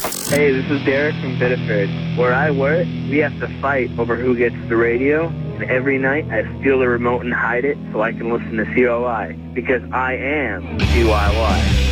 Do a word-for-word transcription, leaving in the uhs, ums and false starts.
Hey, this is Derek from Biddeford. Where I work, we have to fight over who gets the radio, and every night I steal the remote and hide it so I can listen to C O I, because I am C Y Y.